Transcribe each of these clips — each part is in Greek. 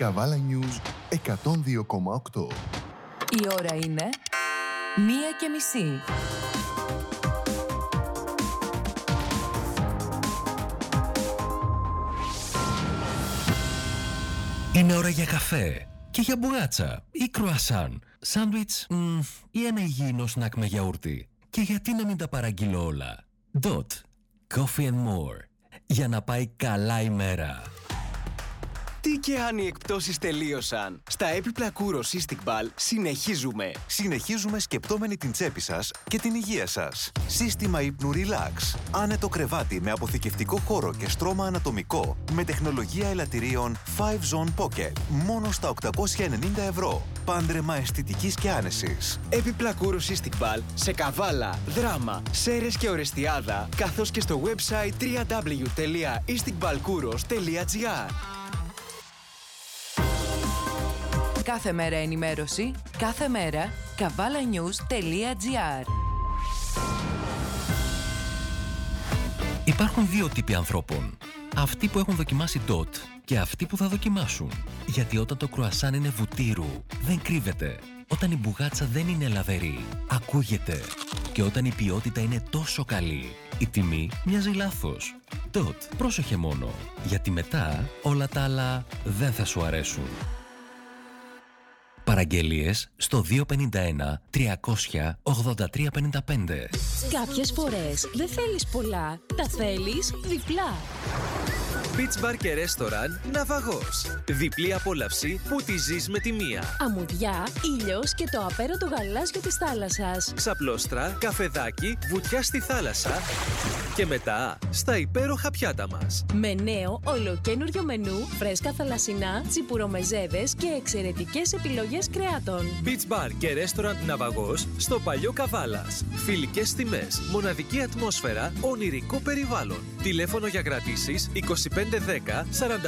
Καβάλα News 102,8. Η ώρα είναι 1:30. Είναι ώρα για καφέ και για μπουγάτσα ή κρουασάν, σάντουιτς ή ένα υγιεινό σνακ με γιαούρτι. Και γιατί να μην τα παραγγείλω όλα. Dot Coffee and More. Για να πάει καλά η μέρα. Τι και αν οι εκπτώσεις τελείωσαν. Στα έπιπλα Kouros Istiqbal συνεχίζουμε. Συνεχίζουμε σκεπτόμενοι την τσέπη σας και την υγεία σας. Σύστημα ύπνου Relax. Άνετο κρεβάτι με αποθηκευτικό χώρο και στρώμα ανατομικό. Με τεχνολογία ελαττηρίων 5-Zone Pocket. Μόνο στα 890 ευρώ. Πάντρεμα αισθητικής και άνεσης. Έπιπλα Kouros Istiqbal σε Καβάλα, Δράμα, Σέρρες και Ορεστιάδα, καθώς και στο website www.istiqbalkouros.gr. Κάθε μέρα ενημέρωση, κάθε μέρα kavalanews.gr. Υπάρχουν δύο τύποι ανθρώπων. Αυτοί που έχουν δοκιμάσει DOT και αυτοί που θα δοκιμάσουν. Γιατί όταν το κρουασάν είναι βουτύρου, δεν κρύβεται. Όταν η μπουγάτσα δεν είναι λαβερή, ακούγεται. Και όταν η ποιότητα είναι τόσο καλή, η τιμή μοιάζει λάθος. DOT, πρόσεχε μόνο. Γιατί μετά όλα τα άλλα δεν θα σου αρέσουν. Παραγγελίες στο 251 300 8355. Κάποιες φορές δεν θέλεις πολλά, τα θέλεις διπλά. Beach Bar και Restaurant Ναυαγός. Διπλή απόλαυση που τη ζεις με τη μία. Αμμουδιά, ήλιος και το απέραντο γαλάζιο της θάλασσας. Ξαπλώστρα, καφεδάκι, βουτιά στη θάλασσα. Και μετά στα υπέροχα πιάτα μας. Με νέο ολοκένουργιο μενού, φρέσκα θαλασσινά, τσιπουρομεζέδες και εξαιρετικές επιλογές κρεάτων. Beach Bar και Restaurant Ναυαγός στο Παλιό Καβάλας. Φιλικές τιμές, μοναδική ατμόσφαιρα, ονειρικό περιβάλλον. Τηλέφωνο για κρατήσεις 2510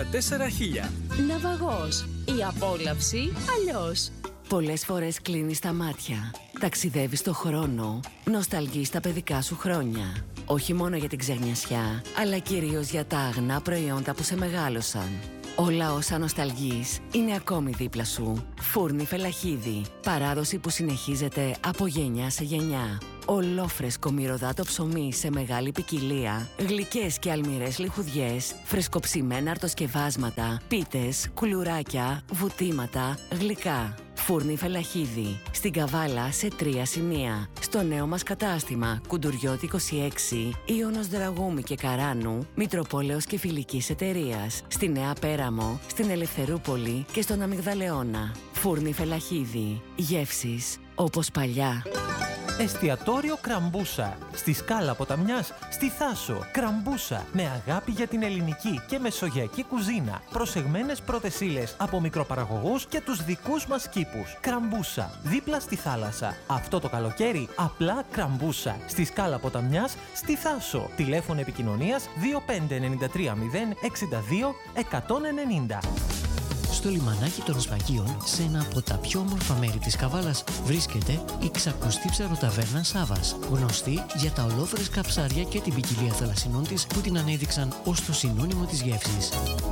44000. Ναυαγός. Η απόλαυση αλλιώς. Πολλές φορές κλείνεις τα μάτια, ταξιδεύεις το χρόνο, νοσταλγείς τα παιδικά σου χρόνια. Όχι μόνο για την ξεγνιασιά, αλλά κυρίως για τα αγνά προϊόντα που σε μεγάλωσαν. Όλα όσα νοσταλγείς είναι ακόμη δίπλα σου. Φούρνη Φελαχίδη. Παράδοση που συνεχίζεται από γενιά σε γενιά. Ολόφρεσκο μυρωδάτο ψωμί σε μεγάλη ποικιλία. Γλυκές και αλμυρές λιχουδιές. Φρεσκοψημένα αρτοσκευάσματα. Πίτες, κουλουράκια, βουτήματα, γλυκά. Φούρνη Φελαχίδη. Στην Καβάλα σε 3 σημεία. Στο νέο μας κατάστημα Κουντουριώτη 26, Ιώνος Δραγούμη και Καράνου, Μητροπόλεως και Φιλικής Εταιρείας. Στη Νέα Πέραμο, στην Ελευθερούπολη και στον Αμυγδαλεώνα. Φούρνη Φελαχίδη. Γεύσεις όπως παλιά. Εστιατόριο Κραμπούσα. Στη Σκάλα Ποταμιάς, στη Θάσο. Κραμπούσα. Με αγάπη για την ελληνική και μεσογειακή κουζίνα. Προσεγμένες πρώτες ύλες από μικροπαραγωγούς και τους δικούς μας κήπους. Κραμπούσα. Δίπλα στη θάλασσα. Αυτό το καλοκαίρι απλά Κραμπούσα. Στη Σκάλα Ποταμιάς, στη Θάσο. Τηλέφωνο επικοινωνίας 2593 062 190. Στο λιμανάκι των Σφαγίων, σε ένα από τα πιο όμορφα μέρη της Καβάλας, βρίσκεται η ξακουστή ψαροταβέρνα Σάβας, γνωστή για τα ολόφρεσκα ψάρια και την ποικιλία θαλασσινών της που την ανέδειξαν ως το συνώνυμο της γεύσης.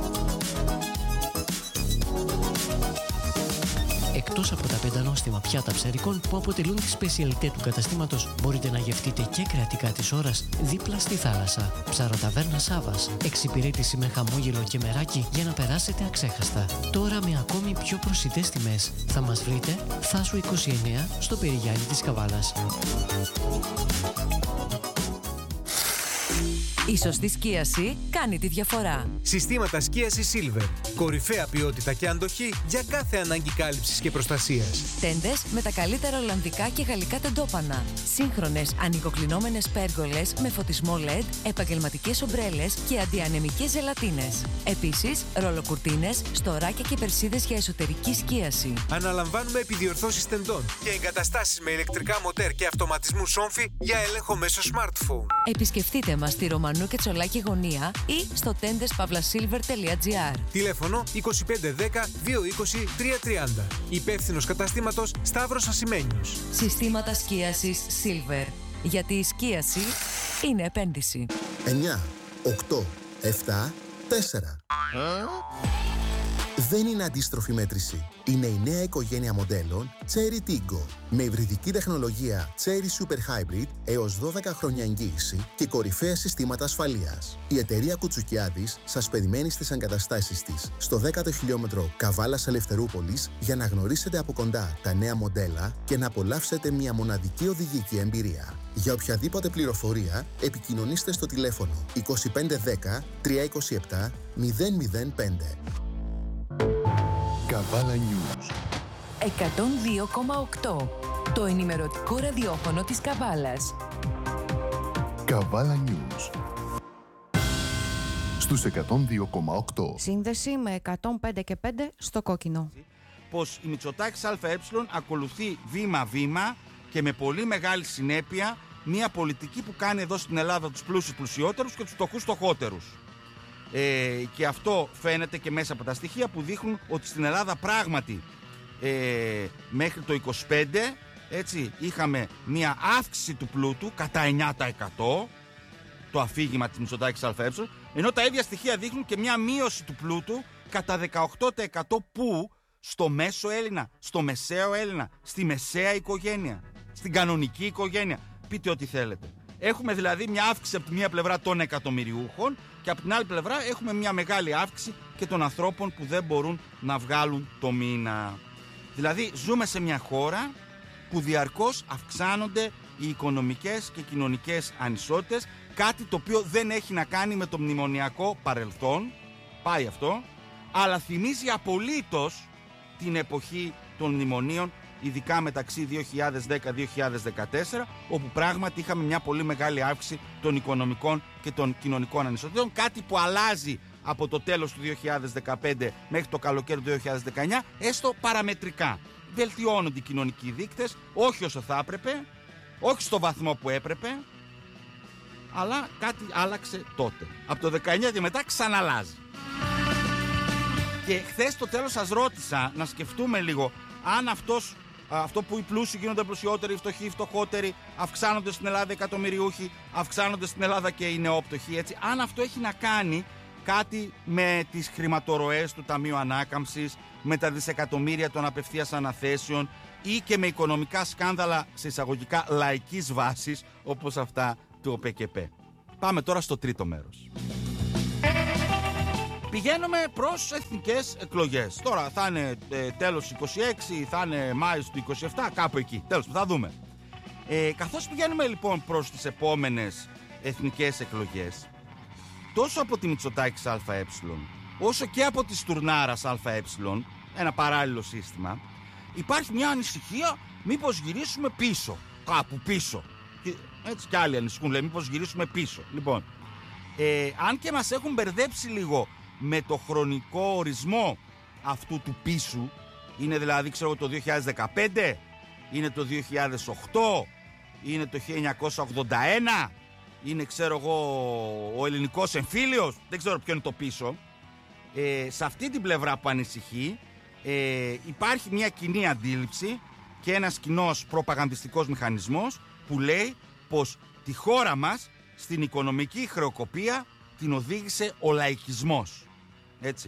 Εκτός από τα πεντανόστιμα πιάτα ψαρικών που αποτελούν τη σπεσιαλιτέ του καταστήματος, μπορείτε να γευτείτε και κρεατικά της ώρας δίπλα στη θάλασσα. Ψαροταβέρνα Σάβας. Εξυπηρέτηση με χαμόγελο και μεράκι για να περάσετε αξέχαστα. Τώρα με ακόμη πιο προσιτές τιμές. Θα μας βρείτε Θάσου 29 στο Περιγιάννη της Καβάλας. Η σωστή σκίαση κάνει τη διαφορά. Συστήματα σκίασης Silver. Κορυφαία ποιότητα και αντοχή για κάθε ανάγκη κάλυψης και προστασίας. Τέντες με τα καλύτερα ολλανδικά και γαλλικά τεντόπανα. Σύγχρονες ανοικοκλεινόμενες πέργολες με φωτισμό LED, επαγγελματικές ομπρέλες και αντιανεμικές ζελατίνες. Επίσης, ρολοκουρτίνες, στοράκια και περσίδες για εσωτερική σκίαση. Αναλαμβάνουμε επιδιορθώσεις τεντών και εγκαταστάσεις με ηλεκτρικά μοτέρ και αυτοματισμού σόμφι για έλεγχο μέσω smartphone. Επισκεφτείτε μας στη Ρωμανού και Τσολάκη γωνία ή στο tendeспavlasilver.gr. Τηλέφωνο 2510 220 330. Υπεύθυνος καταστήματος Σταύρος Ασημένιος. Συστήματα σκίασης Silver. Γιατί η σκίαση είναι επένδυση. 9, 8, 7, 4. δεν είναι αντίστροφη μέτρηση. Είναι η νέα οικογένεια μοντέλων Chery Tiggo με υβριδική τεχνολογία Chery Super Hybrid έως 12 χρόνια εγγύηση και κορυφαία συστήματα ασφαλείας. Η εταιρεία Κουτσουκιάδης σας περιμένει στις εγκαταστάσεις της στο 10ο χιλιόμετρο Καβάλας Ελευθερούπολης για να γνωρίσετε από κοντά τα νέα μοντέλα και να απολαύσετε μια μοναδική οδηγική εμπειρία. Για οποιαδήποτε πληροφορία, επικοινωνήστε στο τηλέφωνο 2510 327 005. Καβάλα News 102,8. Το ενημερωτικό ραδιόφωνο της Καβάλας. Καβάλα News στους 102,8. Σύνδεση με 105 και 5 στο κόκκινο. Πως η Μητσοτάκης ΑΕ ακολουθεί βήμα-βήμα και με πολύ μεγάλη συνέπεια μια πολιτική που κάνει εδώ στην Ελλάδα τους πλούσιους πλουσιότερους και τους φτωχούς φτωχότερους. Και αυτό φαίνεται και μέσα από τα στοιχεία που δείχνουν ότι στην Ελλάδα πράγματι μέχρι το 25 έτσι, είχαμε μια αύξηση του πλούτου κατά 9%, το αφήγημα της Μητσοτάκης ΑΕ, ενώ τα ίδια στοιχεία δείχνουν και μια μείωση του πλούτου κατά 18% που στο μέσο Έλληνα, στο μεσαίο Έλληνα, στη μεσαία οικογένεια, στην κανονική οικογένεια. Πείτε ό,τι θέλετε. Έχουμε δηλαδή μια αύξηση από τη μία πλευρά των εκατομμυριούχων και από την άλλη πλευρά έχουμε μια μεγάλη αύξηση και των ανθρώπων που δεν μπορούν να βγάλουν το μήνα. Δηλαδή ζούμε σε μια χώρα που διαρκώς αυξάνονται οι οικονομικές και κοινωνικές ανισότητες, κάτι το οποίο δεν έχει να κάνει με το μνημονιακό παρελθόν, πάει αυτό, αλλά θυμίζει απολύτως την εποχή των μνημονίων, ειδικά μεταξύ 2010-2014, όπου πράγματι είχαμε μια πολύ μεγάλη αύξηση των οικονομικών και των κοινωνικών ανισοτήτων, κάτι που αλλάζει από το τέλος του 2015 μέχρι το καλοκαίρι του 2019, έστω παραμετρικά. Βελτιώνονται οι κοινωνικοί δείκτες, όχι όσο θα έπρεπε, όχι στο βαθμό που έπρεπε, αλλά κάτι άλλαξε τότε. Από το 19 και μετά ξαναλάζει. Και χθες στο τέλος σας ρώτησα να σκεφτούμε λίγο αν αυτό που οι πλούσιοι γίνονται πλουσιότεροι, οι φτωχοί φτωχότεροι, αυξάνονται στην Ελλάδα εκατομμυριούχοι, αυξάνονται στην Ελλάδα και οι νεόπτωχοι, έτσι, αν αυτό έχει να κάνει κάτι με τις χρηματορροές του Ταμείου Ανάκαμψης, με τα δισεκατομμύρια των απευθείας αναθέσεων ή και με οικονομικά σκάνδαλα σε εισαγωγικά λαϊκής βάσης όπως αυτά του ΟΠΕΚΕΠΕ. Πάμε τώρα στο τρίτο μέρος. Πηγαίνουμε προς εθνικές εκλογές. Τώρα θα είναι τέλος 26, θα είναι Μάης του 27, κάπου εκεί. Τέλος, θα δούμε. Καθώς πηγαίνουμε λοιπόν προς τις επόμενες εθνικές εκλογές, τόσο από τη Μητσοτάκης ΑΕ, όσο και από τη Στουρνάρας ΑΕ, ένα παράλληλο σύστημα, υπάρχει μια ανησυχία μήπως γυρίσουμε πίσω, κάπου πίσω. Έτσι κι άλλοι ανησυχούν, λέει μήπως γυρίσουμε πίσω. Λοιπόν, αν και μας έχουν μπερδέψει λίγο με το χρονικό ορισμό αυτού του πίσου, είναι δηλαδή ξέρω το 2015, είναι το 2008, είναι το 1981, είναι ξέρω εγώ ο ελληνικός εμφύλιος, δεν ξέρω ποιο είναι το πίσω. Σε αυτή την πλευρά που ανησυχεί υπάρχει μια κοινή αντίληψη και ένας κοινός προπαγανδιστικός μηχανισμός που λέει πως τη χώρα μας στην οικονομική χρεοκοπία την οδήγησε ο λαϊκισμός. Έτσι.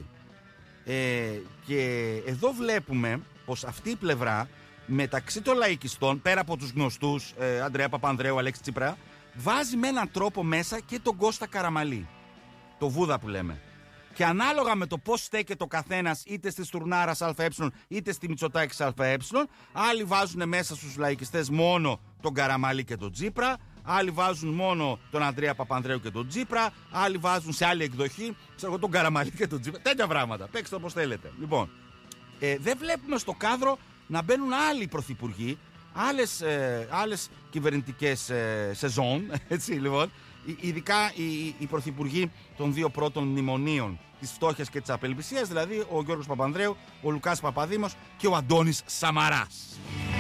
Και εδώ βλέπουμε πως αυτή η πλευρά μεταξύ των λαϊκιστών, πέρα από τους γνωστούς Ανδρέα Παπανδρέου, Αλέξη Τσίπρα, βάζει με έναν τρόπο μέσα και τον Κώστα Καραμαλή, το Βούδα που λέμε. Και ανάλογα με το πώς στέκεται ο καθένας είτε στη Στουρνάρας ΑΕ είτε στη Μητσοτάκης ΑΕ, άλλοι βάζουν μέσα στους λαϊκιστές μόνο τον Καραμαλή και τον Τσίπρα, άλλοι βάζουν μόνο τον Ανδρέα Παπανδρέου και τον Τσίπρα, άλλοι βάζουν σε άλλη εκδοχή τον Καραμαλή και τον Τσίπρα. Τέτοια πράγματα. Παίξτε όπως θέλετε. Λοιπόν, δεν βλέπουμε στο κάδρο να μπαίνουν άλλοι πρωθυπουργοί, άλλες κυβερνητικές σεζόν, έτσι λοιπόν, ειδικά οι πρωθυπουργοί των δύο πρώτων μνημονίων, της φτώχειας και της απελπισίας, δηλαδή ο Γιώργος Παπανδρέου, ο Λουκάς Παπαδήμος και ο Αντώνης Σαμαράς.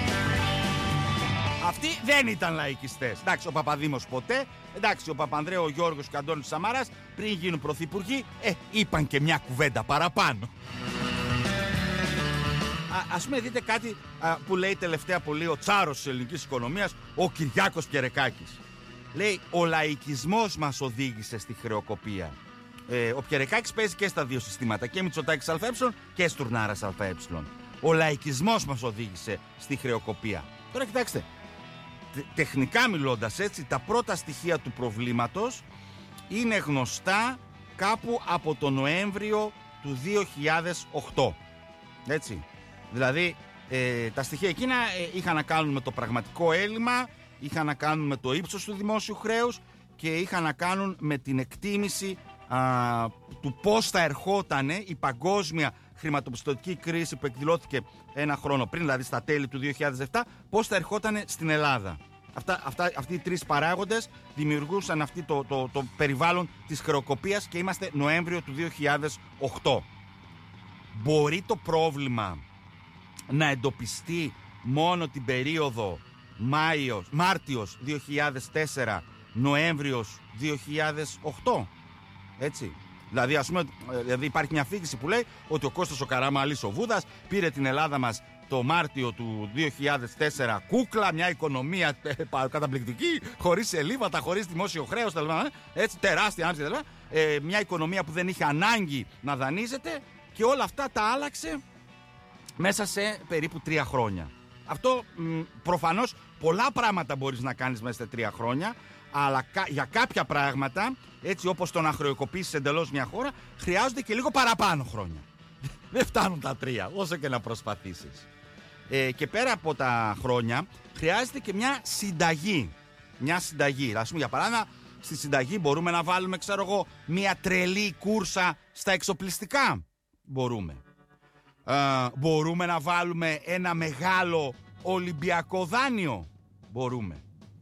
Αυτοί δεν ήταν λαϊκιστές. Εντάξει, ο Παπαδήμος ποτέ. Εντάξει, ο Παπανδρέου, ο Γιώργος και ο Αντώνης Σαμαράς πριν γίνουν πρωθυπουργοί, είπαν και μια κουβέντα παραπάνω. Ας πούμε δείτε κάτι που λέει τελευταία πολύ ο τσάρος της ελληνικής οικονομίας, ο Κυριάκος Κερεκάκης. Λέει, ο λαϊκισμός μας οδήγησε στη χρεοκοπία. Ο Πιερεκάκης παίζει και στα δύο συστήματα, και Μητσοτάκης ΑΕ και Στουρνάρας ΑΕ. Ο λαϊκισμός μας οδήγησε στη χρεοκοπία. Τώρα κοιτάξτε, τεχνικά μιλώντας έτσι, τα πρώτα στοιχεία του προβλήματος είναι γνωστά κάπου από το Νοέμβριο του 2008. Έτσι. Δηλαδή, τα στοιχεία εκείνα είχαν να κάνουν με το πραγματικό έλλειμμα, είχαν να κάνουν με το ύψος του δημόσιου χρέους και είχαν να κάνουν με την εκτίμηση του πώς θα ερχόταν η παγκόσμια χρηματοπιστωτική κρίση που εκδηλώθηκε ένα χρόνο πριν, δηλαδή στα τέλη του 2007, πώς θα ερχόταν στην Ελλάδα. Αυτοί οι τρεις παράγοντες δημιουργούσαν το περιβάλλον της χρεοκοπίας και είμαστε Νοέμβριο του 2008. Μπορεί το πρόβλημα να εντοπιστεί μόνο την περίοδο Μάρτιος 2004, Νοέμβριος 2008. Έτσι. Δηλαδή, ας πούμε, υπάρχει μια αφήγηση που λέει ότι ο Κώστας ο Καραμαλής ο Βούδας πήρε την Ελλάδα μας το Μάρτιο του 2004 κούκλα, μια οικονομία καταπληκτική, χωρίς ελλείμματα, χωρίς δημόσιο χρέος, έτσι, τεράστια άμεση, μια οικονομία που δεν είχε ανάγκη να δανείζεται, και όλα αυτά τα άλλαξε μέσα σε περίπου 3 χρόνια. Αυτό προφανώς πολλά πράγματα μπορείς να κάνεις μέσα σε 3 χρόνια, αλλά για κάποια πράγματα, έτσι όπως το να χρεοκοπήσεις εντελώς μια χώρα, χρειάζονται και λίγο παραπάνω χρόνια. Δεν φτάνουν τα 3, όσο και να προσπαθήσεις. Και πέρα από τα χρόνια, χρειάζεται και μια συνταγή. Μια συνταγή. Ας πούμε, για παράδειγμα, στη συνταγή μπορούμε να βάλουμε, ξέρω εγώ, μια τρελή κούρσα στα εξοπλιστικά. Μπορούμε. Μπορούμε να βάλουμε ένα μεγάλο Ολυμπιακό δάνειο. Μπορούμε.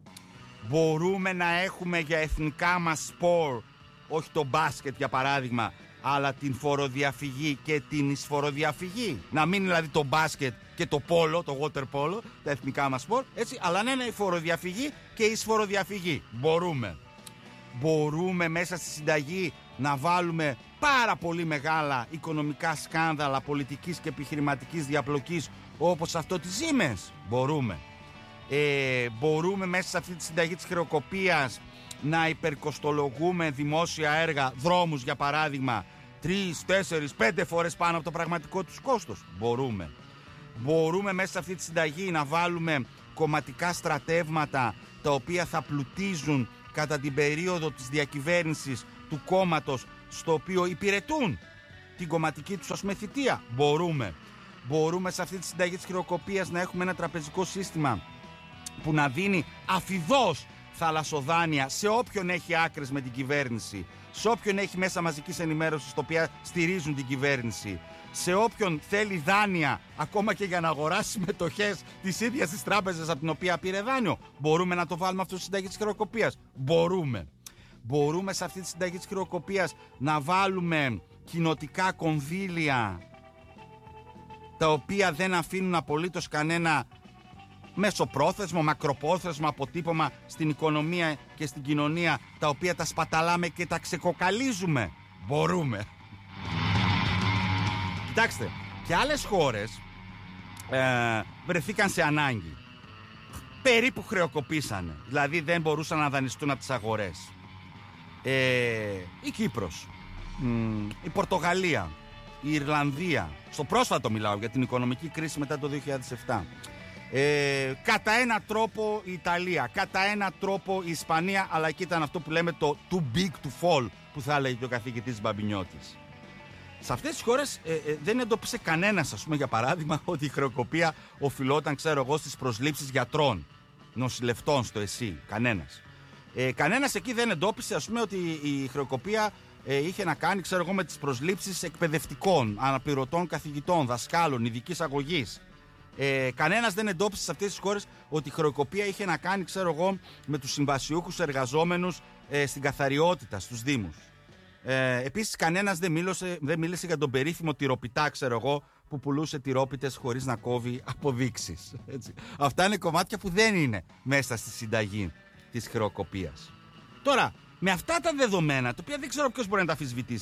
Μπορούμε να έχουμε για εθνικά μας σπορ, όχι το μπάσκετ για παράδειγμα, αλλά την φοροδιαφυγή και την εισφοροδιαφυγή. Να μην είναι δηλαδή το μπάσκετ και το πόλο, το water polo, τα εθνικά μας σπορ, έτσι, αλλά να είναι η φοροδιαφυγή και η εισφοροδιαφυγή. Μπορούμε. Μπορούμε μέσα στη συνταγή να βάλουμε πάρα πολύ μεγάλα οικονομικά σκάνδαλα πολιτικής και επιχειρηματικής διαπλοκής, όπως αυτό της Siemens. Μπορούμε. Μπορούμε μέσα σε αυτή τη συνταγή της χρεοκοπίας να υπερκοστολογούμε δημόσια έργα, δρόμους για παράδειγμα, 3, 4, 5 φορές πάνω από το πραγματικό τους κόστος. Μπορούμε. Μπορούμε μέσα σε αυτή τη συνταγή να βάλουμε κομματικά στρατεύματα τα οποία θα πλουτίζουν κατά την περίοδο της διακυβέρνησης του κόμματος στο οποίο υπηρετούν την κομματική τους, ας πούμε, θητεία. Μπορούμε. Μπορούμε σε αυτή τη συνταγή της χρεοκοπίας να έχουμε ένα τραπεζικό σύστημα που να δίνει αφιδώς θαλασσοδάνεια σε όποιον έχει άκρες με την κυβέρνηση, σε όποιον έχει μέσα μαζικής ενημέρωσης τα οποία στηρίζουν την κυβέρνηση, σε όποιον θέλει δάνεια ακόμα και για να αγοράσει μετοχές της ίδιας της τράπεζας από την οποία πήρε δάνειο. Μπορούμε να το βάλουμε αυτό στη συνταγή της χρεοκοπίας. Μπορούμε. Μπορούμε σε αυτή τη συνταγή της χρεοκοπίας να βάλουμε κοινοτικά κονδύλια τα οποία δεν αφήνουν απολύτως κανένα μεσοπρόθεσμο, μακροπρόθεσμο αποτύπωμα στην οικονομία και στην κοινωνία, τα οποία τα σπαταλάμε και τα ξεκοκαλίζουμε. Μπορούμε. Κοιτάξτε, και άλλες χώρες βρεθήκαν σε ανάγκη. Περίπου χρεοκοπήσανε. Δηλαδή δεν μπορούσαν να δανειστούν από τις αγορές. Η Κύπρος, η Πορτογαλία, η Ιρλανδία, στο πρόσφατο μιλάω για την οικονομική κρίση μετά το 2007. Κατά ένα τρόπο η Ιταλία, κατά ένα τρόπο η Ισπανία, αλλά εκεί ήταν αυτό που λέμε το too big to fall, που θα έλεγε και ο καθηγητής Μπαμπινιώτης. Σε αυτές τις χώρες δεν εντόπισε κανένας, ας πούμε, για παράδειγμα, ότι η χρεοκοπία οφειλόταν, ξέρω εγώ, στις προσλήψεις γιατρών, νοσηλευτών στο ΕΣΥ. Κανένας. Κανένας εκεί δεν εντόπισε, ας πούμε, ότι η χρεοκοπία είχε να κάνει, ξέρω εγώ, με τις προσλήψεις εκπαιδευτικών, αναπληρωτών καθηγητών, δασκάλων, ειδικής αγωγής. Κανένας δεν εντόπισε σε αυτές τις χώρες ότι η χρεοκοπία είχε να κάνει, ξέρω εγώ, με τους συμβασιούχους εργαζόμενους στην καθαριότητα στους Δήμους. Επίσης, κανένας δεν μίλησε για τον περίφημο τυροπιτά, ξέρω εγώ, που πουλούσε τυρόπιτες χωρίς να κόβει αποδείξεις. Έτσι. Αυτά είναι κομμάτια που δεν είναι μέσα στη συνταγή της χρεοκοπίας. Τώρα, με αυτά τα δεδομένα, τα οποία δεν ξέρω ποιος μπορεί να τα αμφισβητήσει,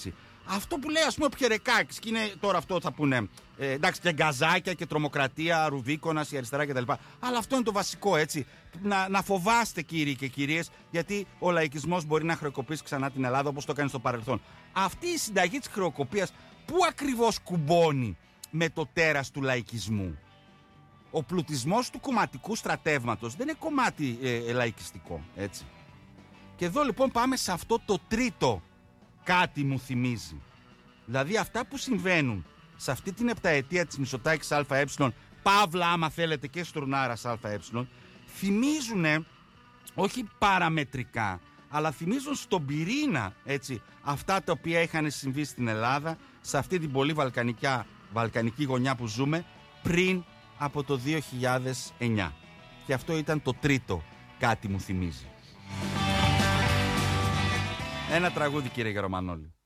Αυτό που λέει, ας πούμε, ο Πιερεκάκης, και είναι τώρα αυτό θα πούνε, εντάξει, και γκαζάκια και τρομοκρατία, Ρουβίκονας, η αριστερά κτλ. Αλλά αυτό είναι το βασικό, έτσι. Να φοβάστε, κύριοι και κυρίες, γιατί ο λαϊκισμός μπορεί να χρεοκοπήσει ξανά την Ελλάδα όπως το έκανε στο παρελθόν. Αυτή η συνταγή της χρεοκοπίας, πού ακριβώς κουμπώνει με το τέρας του λαϊκισμού? Ο πλουτισμός του κομματικού στρατεύματος δεν είναι κομμάτι λαϊκιστικό, έτσι. Και εδώ λοιπόν πάμε σε αυτό το τρίτο κάτι μου θυμίζει. Δηλαδή αυτά που συμβαίνουν σε αυτή την επταετία της Μητσοτάκης ΑΕ, παύλα άμα θέλετε και Στουρνάρας ΑΕ, θυμίζουν όχι παραμετρικά, αλλά θυμίζουν στον πυρήνα, έτσι, αυτά τα οποία είχαν συμβεί στην Ελλάδα, σε αυτή την πολύ βαλκανική γωνιά που ζούμε πριν από το 2009. Και αυτό ήταν το τρίτο κάτι μου θυμίζει. Ένα τραγούδι, κύριε Γερομανόλη.